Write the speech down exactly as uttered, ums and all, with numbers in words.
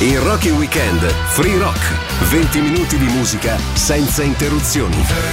Il Rocky Weekend Free Rock. venti minuti di musica senza interruzioni.